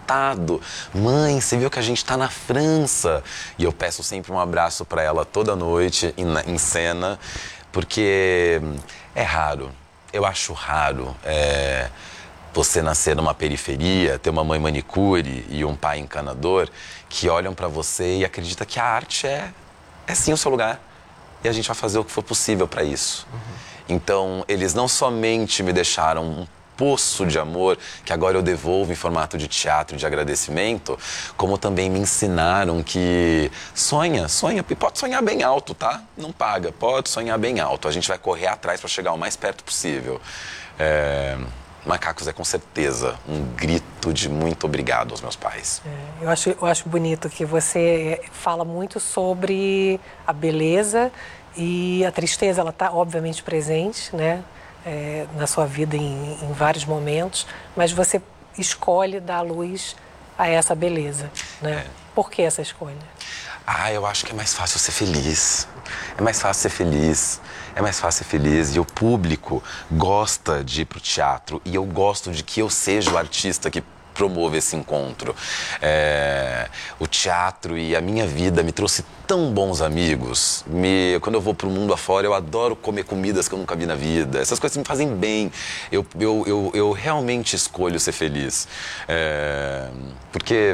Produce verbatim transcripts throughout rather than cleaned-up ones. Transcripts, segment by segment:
encantado. Mãe, você viu que a gente tá na França. E eu peço sempre um abraço para ela toda noite, em, em cena, porque é raro. Eu acho raro é, você nascer numa periferia, ter uma mãe manicure e um pai encanador que olham para você e acreditam que a arte é, é sim o seu lugar. E a gente vai fazer o que for possível para isso. Uhum. Então, eles não somente me deixaram um poço de amor, que agora eu devolvo em formato de teatro, de agradecimento, como também me ensinaram que sonha, sonha, e pode sonhar bem alto, tá? Não paga, pode sonhar bem alto. A gente vai correr atrás para chegar o mais perto possível. É... Macacos é com certeza um grito de muito obrigado aos meus pais. É, eu acho, eu acho bonito que você fala muito sobre a beleza e a tristeza, ela está obviamente presente, né, é, na sua vida em, em vários momentos, mas você escolhe dar luz a essa beleza, né? É. Por que essa escolha? Ah, eu acho que é mais fácil ser feliz. É mais fácil ser feliz. É mais fácil ser feliz. E o público gosta de ir pro teatro. E eu gosto de que eu seja o artista que promove esse encontro. É, o teatro e a minha vida me trouxe tão bons amigos. Me, quando eu vou pro mundo afora, eu adoro comer comidas que eu nunca vi na vida. Essas coisas me fazem bem. Eu, eu, eu, eu realmente escolho ser feliz. É, porque...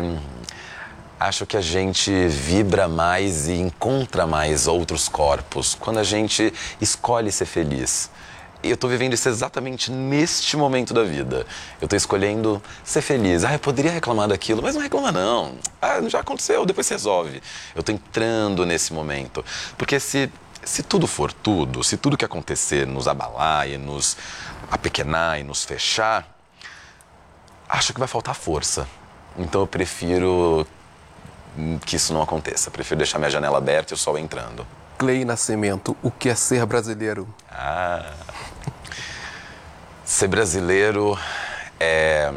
Acho que a gente vibra mais e encontra mais outros corpos quando a gente escolhe ser feliz. E eu estou vivendo isso exatamente neste momento da vida. Eu estou escolhendo ser feliz. Ah, eu poderia reclamar daquilo, mas não reclama não. Ah, já aconteceu, depois se resolve. Eu estou entrando nesse momento. Porque se, se tudo for tudo, se tudo que acontecer nos abalar e nos apequenar e nos fechar, acho que vai faltar força. Então eu prefiro... que isso não aconteça. Prefiro deixar minha janela aberta e o sol entrando. Clay Nascimento, o que é ser brasileiro? Ah, ser brasileiro é...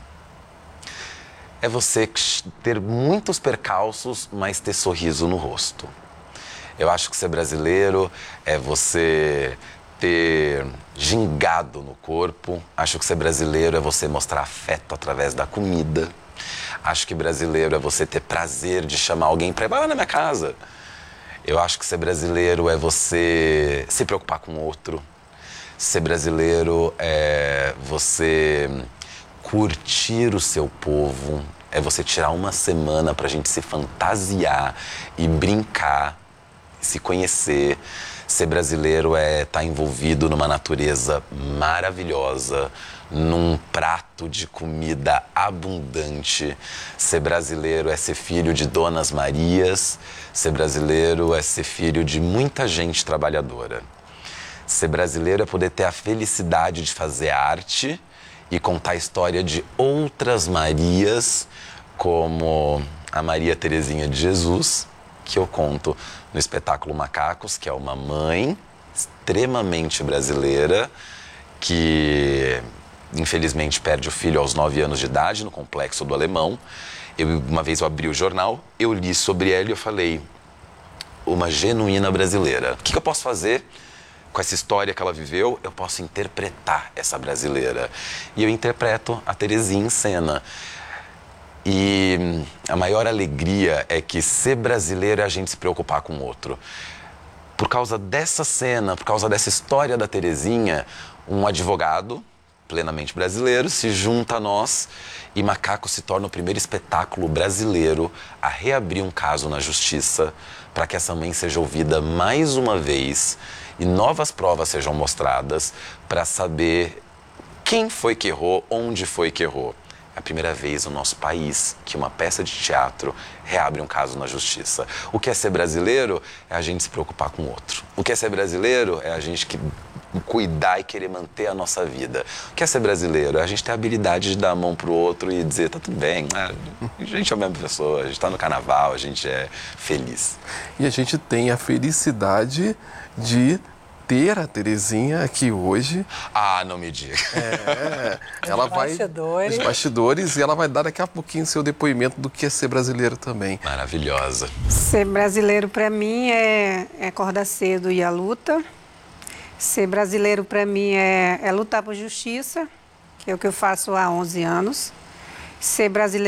é você ter muitos percalços, mas ter sorriso no rosto. Eu acho que ser brasileiro é você ter gingado no corpo. Acho que ser brasileiro é você mostrar afeto através da comida. Acho que brasileiro é você ter prazer de chamar alguém para ir lá na minha casa. Eu acho que ser brasileiro é você se preocupar com o outro. Ser brasileiro é você curtir o seu povo. É você tirar uma semana para a gente se fantasiar e brincar, se conhecer. Ser brasileiro é estar envolvido numa natureza maravilhosa, num prato de comida abundante. Ser brasileiro é ser filho de Donas Marias. Ser brasileiro é ser filho de muita gente trabalhadora. Ser brasileiro é poder ter a felicidade de fazer arte e contar a história de outras Marias, como a Maria Terezinha de Jesus, que eu conto no espetáculo Macacos, que é uma mãe extremamente brasileira que... infelizmente perde o filho aos nove anos de idade no Complexo do Alemão. Eu, uma vez eu abri o jornal, eu li sobre ela e eu falei, uma genuína brasileira. O que, que eu posso fazer com essa história que ela viveu? Eu posso interpretar essa brasileira. E eu interpreto a Terezinha em cena. E a maior alegria é que ser brasileiro é a gente se preocupar com o outro. Por causa dessa cena, por causa dessa história da Terezinha, um advogado plenamente brasileiro se junta a nós e Macaco se torna o primeiro espetáculo brasileiro a reabrir um caso na justiça para que essa mãe seja ouvida mais uma vez e novas provas sejam mostradas para saber quem foi que errou, onde foi que errou. É a primeira vez no nosso país que uma peça de teatro reabre um caso na justiça. O que é ser brasileiro é a gente se preocupar com o outro. O que é ser brasileiro é a gente que cuidar e querer manter a nossa vida. O que é ser brasileiro? É a gente ter a habilidade de dar a mão pro outro e dizer, tá tudo bem, a gente é a mesma pessoa, a gente tá no carnaval, a gente é feliz. E a gente tem a felicidade de ter a Terezinha aqui hoje. Ah, não me diga. É, ela vai... bastidores. Os bastidores. E ela vai dar daqui a pouquinho seu depoimento do que é ser brasileiro também. Maravilhosa. Ser brasileiro, para mim, é, é acordar cedo e ir à luta. Ser brasileiro, para mim, é, é lutar por justiça, que é o que eu faço há onze anos. Ser brasileiro